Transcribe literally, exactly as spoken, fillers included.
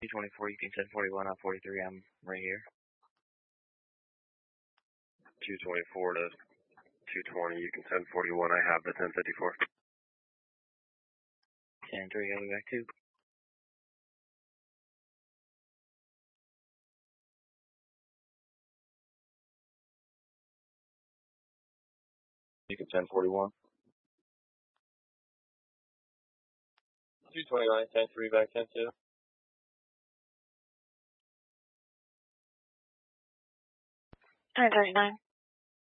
two twenty-four, you can ten forty-one on forty-three, I'm right here. two twenty-four to two twenty, you can ten forty-one, I have the ten fifty-four. ten three, I'll be back too. You can ten forty-one. two twenty-nine, ten three, back ten two. nine thirty-nine.